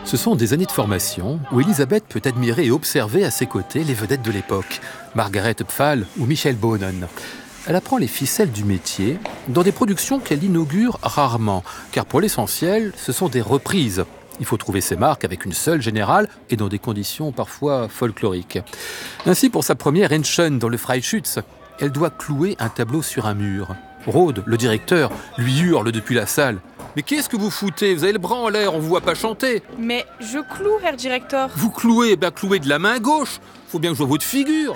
Ce sont des années de formation où Elisabeth peut admirer et observer à ses côtés les vedettes de l'époque, Margaret Pfahl ou Michel Bohnen. Elle apprend les ficelles du métier dans des productions qu'elle inaugure rarement, car pour l'essentiel, ce sont des reprises. Il faut trouver ses marques avec une seule générale et dans des conditions parfois folkloriques. Ainsi, pour sa première Henschen dans le Freischütz, elle doit clouer un tableau sur un mur. Rode, le directeur, lui hurle depuis la salle. « Mais qu'est-ce que vous foutez? Vous avez le bras en l'air, on vous voit pas chanter !» « Mais je cloue, Herr Director !» « Vous clouez, clouez de la main gauche. Faut bien que je vois votre figure. »